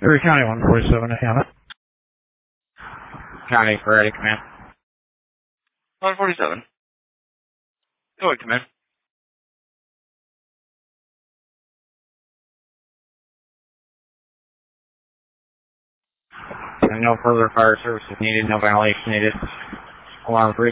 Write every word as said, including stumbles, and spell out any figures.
Erie County one forty-seven to Hammett. County for ready, command. one forty-seven. Go ahead, command. No further fire services needed, no ventilation needed. Alarm three.